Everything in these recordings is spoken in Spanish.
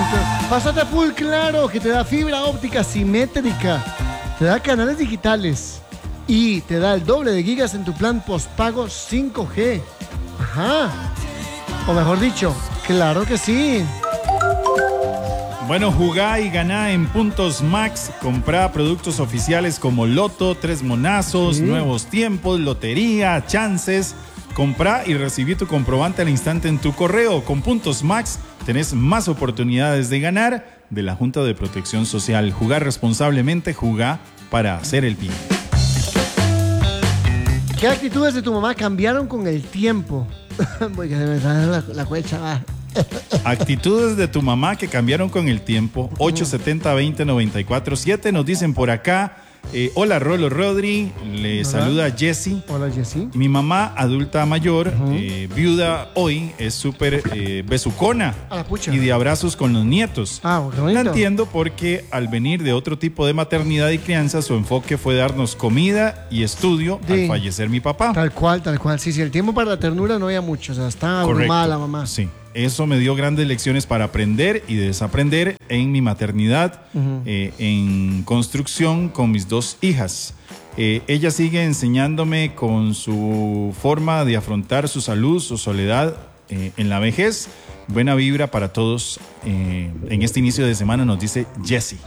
Pásate full claro, que te da fibra óptica simétrica, te da canales digitales y te da el doble de gigas en tu plan postpago 5G. Ajá. O mejor dicho, claro que sí. Bueno, jugá y ganá en Puntos Max. Comprá productos oficiales como Loto, Tres Monazos, Nuevos Tiempos, Lotería, Chances. Comprá y recibí tu comprobante al instante en tu correo. Con Puntos Max tenés más oportunidades de ganar de la Junta de Protección Social. Jugar responsablemente, jugá para hacer el bien. ¿Qué actitudes de tu mamá cambiaron con el tiempo? Voy a me sale la cuecha, va. Actitudes de tu mamá que cambiron con el tiempo. 870-20-94-7 nos dicen por acá. Hola Rolo Rodri, le saluda Jessie. Hola Jessie. Mi mamá adulta mayor, viuda hoy, es súper besucona y de abrazos con los nietos. La entiendo porque al venir de otro tipo de maternidad y crianza, su enfoque fue darnos comida y estudio al fallecer mi papá. Tal cual. Sí, el tiempo para la ternura no había mucho, o sea, estaba abrumada la mamá. Sí. Eso me dio grandes lecciones para aprender y desaprender en mi maternidad, en construcción con mis dos hijas. Ella sigue enseñándome con su forma de afrontar su salud, su soledad en la vejez. Buena vibra para todos en este inicio de semana, nos dice Jessie.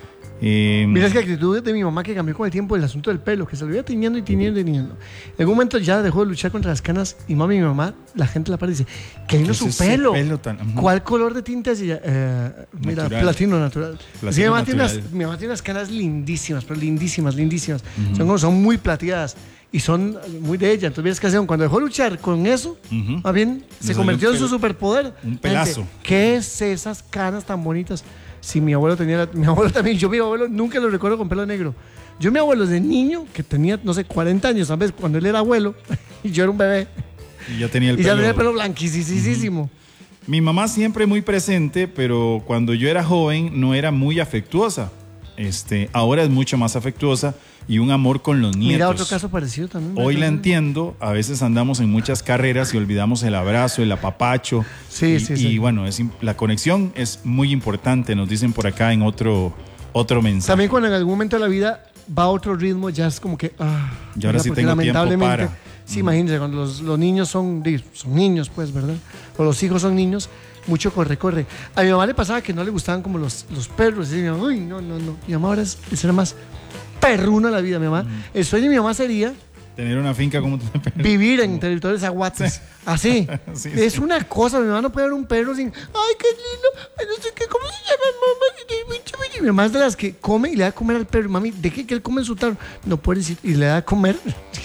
Mira, es que actitud de mi mamá que cambió con el tiempo el asunto del pelo, que se lo iba tiñendo. En algún momento ya dejó de luchar contra las canas y mi mamá, la gente la para y dice, qué lindo su pelo. ¿Cuál color de tinta es ella? Mira, platino natural. Sí, mi mamá tiene unas canas lindísimas, pero lindísimas. Son muy plateadas y son muy de ella. Entonces, ¿qué hacen? Cuando dejó de luchar con eso, más bien se convirtió en su superpoder. Un pelazo. ¿Qué es esas canas tan bonitas? Sí, mi abuelo también. Yo mi abuelo nunca lo recuerdo con pelo negro. Yo mi abuelo de niño, que tenía, no sé, 40 años, ¿sabes? Cuando él era abuelo, y yo era un bebé. Y ya tenía el pelo blanquísimo. Mi mamá siempre muy presente, pero cuando yo era joven no era muy afectuosa. Ahora es mucho más afectuosa y un amor con los nietos. Mira, otro caso parecido también. Hoy la entiendo, a veces andamos en muchas carreras y olvidamos el abrazo, el apapacho. Y bueno, la conexión es muy importante, nos dicen por acá en otro mensaje. También cuando en algún momento de la vida va a otro ritmo, ya es como que... y ahora sí tengo tiempo para... Sí, imagínense, cuando los niños son niños, pues, ¿verdad? O los hijos son niños, mucho corre. A mi mamá le pasaba que no le gustaban como los perros. Y mi mamá, uy, no. Mi mamá ahora era más perruna la vida, mi mamá. El sueño de mi mamá sería... tener una finca como vivir en territorios aguates. Así. Es una cosa, mi mamá no puede ver un perro sin... ¡Ay, qué lindo! Ay, no sé qué, ¿cómo se llama, mamá? Mi mamá es de las que come y le da a comer al perro. Mami, deje que él come en su tarro. No puede decir, y le da a comer...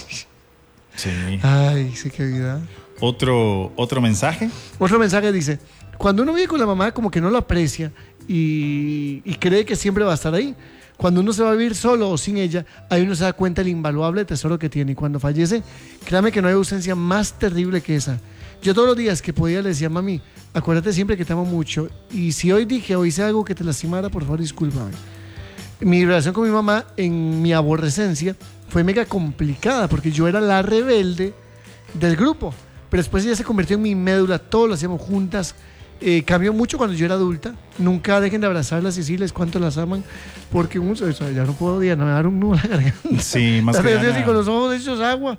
Sí. Ay, sí, qué vida. ¿Otro mensaje? Otro mensaje dice, cuando uno vive con la mamá como que no lo aprecia y cree que siempre va a estar ahí. Cuando uno se va a vivir solo o sin ella, ahí uno se da cuenta del invaluable tesoro que tiene. Y cuando fallece, créame que no hay ausencia más terrible que esa. Yo todos los días que podía le decía, mami, acuérdate siempre que te amo mucho. Y si hoy dije o hice algo que te lastimara, por favor, discúlpame. Mi relación con mi mamá en mi aborrecencia fue mega complicada porque yo era la rebelde del grupo, pero después ella se convirtió en mi médula, todos lo hacíamos juntas. Cambió mucho cuando yo era adulta. Nunca dejen de abrazarlas y decirles cuánto las aman, porque ya no puedo me dar un nudo en la garganta. Sí, más que nada. Con los ojos hechos agua.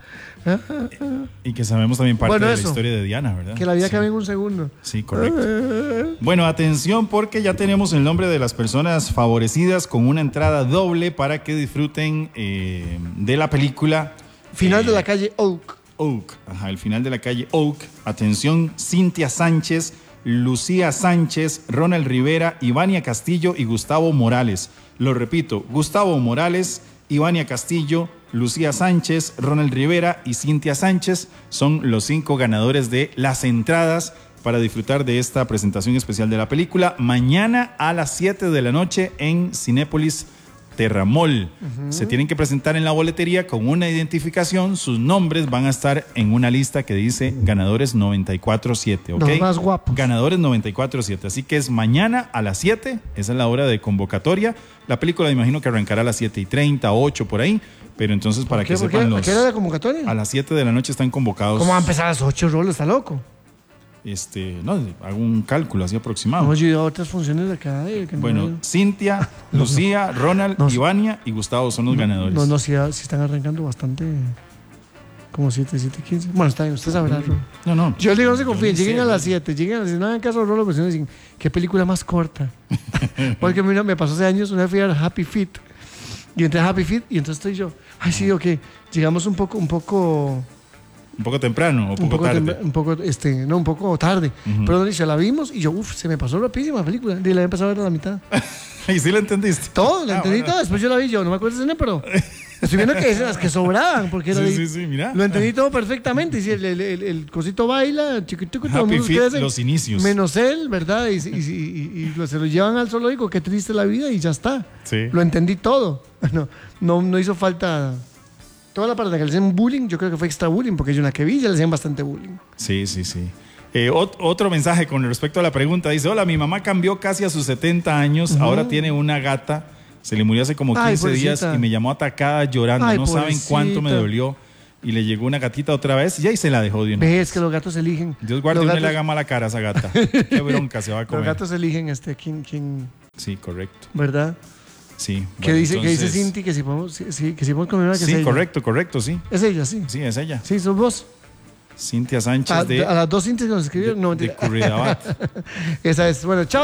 Y que sabemos también parte de la historia de Diana, ¿verdad? Que la vida cambia en un segundo. Sí, correcto. Bueno, atención porque ya tenemos el nombre de las personas favorecidas con una entrada doble para que disfruten de la película Final de la calle Oak. El final de la calle Oak. Atención, Cintia Sánchez, Lucía Sánchez, Ronald Rivera, Ivania Castillo y Gustavo Morales. Lo repito, Gustavo Morales, Ivania Castillo, Lucía Sánchez, Ronald Rivera y Cintia Sánchez son los 5 ganadores de las entradas para disfrutar de esta presentación especial de la película. Mañana a las 7 de la noche en Cinépolis Terramol. Se tienen que presentar en la boletería con una identificación. Sus nombres van a estar en una lista que dice Ganadores 94-7, ¿ok? Los más guapos. Ganadores 94-7. Así que es mañana a las 7. Esa es la hora de convocatoria. La película me imagino que arrancará a las 7:30, 8 por ahí. Pero entonces para que sepan ¿A qué hora de convocatoria? A las 7 de la noche están convocados. ¿Cómo va a empezar a las 8, Rolo? ¿Está loco? No, hago un cálculo así aproximado. Hemos ido a otras funciones de acá. Bueno, Cintia, Lucía, Ronald, Ivania y Gustavo son los ganadores. No, sí están arrancando bastante. Como 7, 15. Bueno, está bien, usted sabrá. No. Yo le digo, no se confíen, lleguen a las 7. No hagan caso de Rolo, pues dicen, ¿qué película más corta? Porque mira, me pasó hace años, una vez fui a Happy Feet. Y entré a Happy Feet y entonces estoy yo. Ay, sí, ok. Llegamos un poco temprano o un poco tarde. Un poco tarde. Pero dice, la vimos y yo, se me pasó rapidísimo la película. Y la había empezado a ver a la mitad. ¿Y sí la entendiste? Todo, la entendí todo. Después yo la vi, yo no me acuerdo de escena, pero estoy viendo que esas que sobraban. Porque sí, mira. Lo entendí todo perfectamente. Y si el cosito baila, chiquitico, todo el mundo crece. Los inicios. Menos él, ¿verdad? Y se lo llevan al zoológico, qué triste la vida y ya está. Sí. Lo entendí todo. No hizo falta. Toda la parte que le hacían bullying, yo creo que fue extra bullying, porque yo una que vi ya le hacían bastante bullying. Sí. Otro mensaje con respecto a la pregunta. Dice, hola, mi mamá cambió casi a sus 70 años, ahora tiene una gata, se le murió hace como 15 días y me llamó atacada llorando. No saben cuánto me dolió. Y le llegó una gatita otra vez y ahí se la dejó de una vez. Ves que los gatos eligen. Dios guarde, no le haga mala cara a esa gata. Qué bronca se va a comer. Los gatos eligen quién. Sí, correcto. ¿Verdad? Sí. ¿Qué dice Cinti? Que si podemos comer una que sí, es ella. correcto, sí. Es ella, sí. Sí, es ella. Sí, sos vos. Cintia Sánchez a las dos Cintias que nos escribieron. de Curridabat. Esa es. Bueno, chao.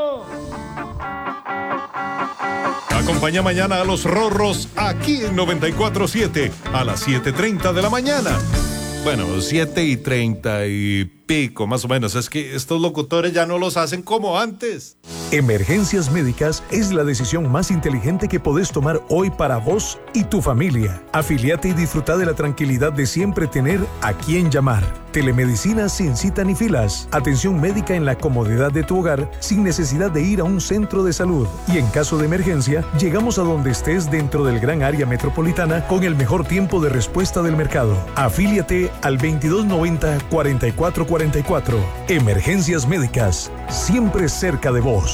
Acompaña mañana a los Rorros aquí en 94.7 a las 7:30 de la mañana. Bueno, 7:30 y pico, más o menos. Es que estos locutores ya no los hacen como antes. Emergencias Médicas es la decisión más inteligente que podés tomar hoy para vos y tu familia. Afiliate y disfruta de la tranquilidad de siempre tener a quién llamar. Telemedicina sin cita ni filas. Atención médica en la comodidad de tu hogar sin necesidad de ir a un centro de salud. Y en caso de emergencia, llegamos a donde estés dentro del gran área metropolitana con el mejor tiempo de respuesta del mercado. Afíliate al 2290-4444. Emergencias Médicas, siempre cerca de vos.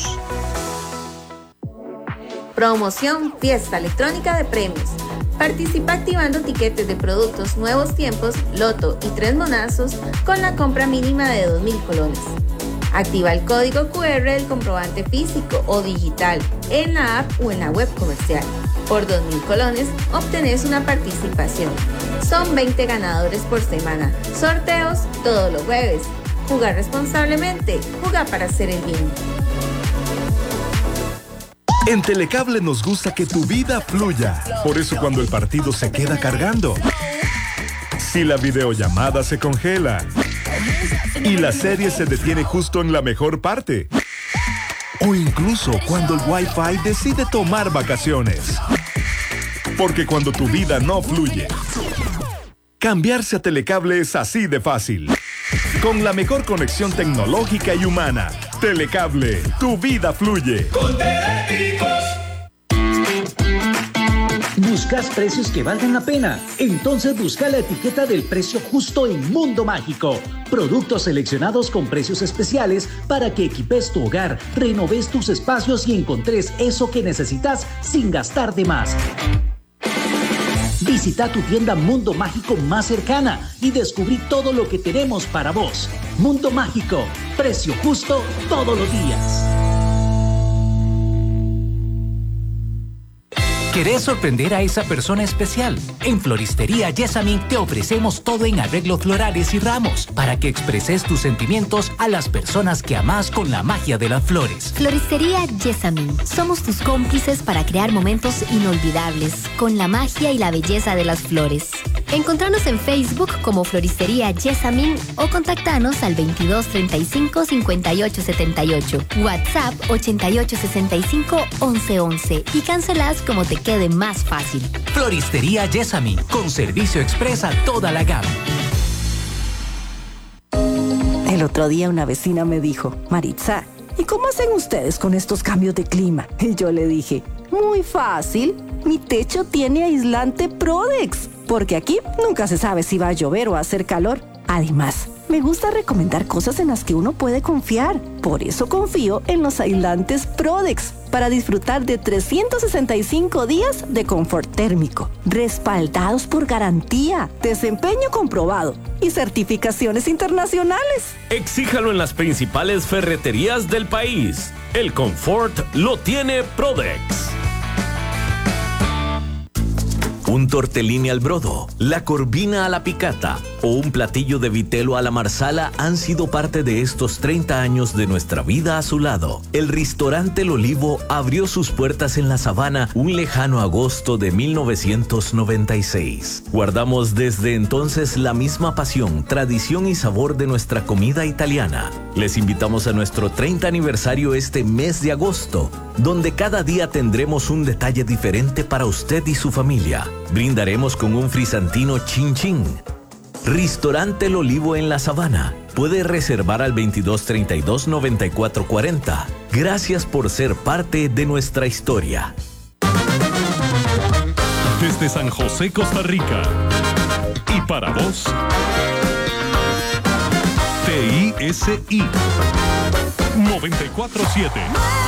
Promoción Fiesta Electrónica de Premios. Participa activando tiquetes de productos Nuevos Tiempos, Loto y 3 monazos con la compra mínima de 2.000 colones. Activa el código QR del comprobante físico o digital en la app o en la web comercial. Por 2.000 colones obtenés una participación. Son 20 ganadores por semana. Sorteos todos los jueves. Jugar responsablemente. Jugar para hacer el bien. En Telecable nos gusta que tu vida fluya. Por eso cuando el partido se queda cargando, si la videollamada se congela y la serie se detiene justo en la mejor parte, o incluso cuando el Wi-Fi decide tomar vacaciones. Porque cuando tu vida no fluye, cambiarse a Telecable es así de fácil. Con la mejor conexión tecnológica y humana. Telecable, tu vida fluye. Con Teléticos. ¿Buscas precios que valgan la pena? Entonces busca la etiqueta del precio justo en Mundo Mágico. Productos seleccionados con precios especiales para que equipes tu hogar, renoves tus espacios y encontres eso que necesitas sin gastar de más. Visita tu tienda Mundo Mágico más cercana y descubrí todo lo que tenemos para vos. Mundo Mágico, precio justo todos los días. ¿Querés sorprender a esa persona especial? En Floristería Yesamin te ofrecemos todo en arreglos florales y ramos para que expreses tus sentimientos a las personas que amás con la magia de las flores. Floristería Yesamin. Somos tus cómplices para crear momentos inolvidables con la magia y la belleza de las flores. Encontranos en Facebook como Floristería Yesamin o contactanos al 22 35 58 78, WhatsApp 88 65 11 11 y cancelás como te quede más fácil. Floristería Yesamin, con servicio express a toda la gama. El otro día una vecina me dijo, Maritza, ¿y cómo hacen ustedes con estos cambios de clima? Y yo le dije, muy fácil, mi techo tiene aislante Prodex, porque aquí nunca se sabe si va a llover o a hacer calor. Además, me gusta recomendar cosas en las que uno puede confiar. Por eso confío en los aislantes Prodex para disfrutar de 365 días de confort térmico, respaldados por garantía, desempeño comprobado y certificaciones internacionales. Exíjalo en las principales ferreterías del país. El confort lo tiene Prodex. Un tortellini al brodo, la corvina a la picata o un platillo de vitelo a la marsala han sido parte de estos 30 años de nuestra vida a su lado. El restaurante El Olivo abrió sus puertas en La Sabana un lejano agosto de 1996. Guardamos desde entonces la misma pasión, tradición y sabor de nuestra comida italiana. Les invitamos a nuestro 30 aniversario este mes de agosto, donde cada día tendremos un detalle diferente para usted y su familia. Brindaremos con un frisantino chin chin. Restaurante El Olivo en La Sabana. Puede reservar al 2232-9440. Gracias por ser parte de nuestra historia. Desde San José, Costa Rica. Y para vos, TISI 94.7.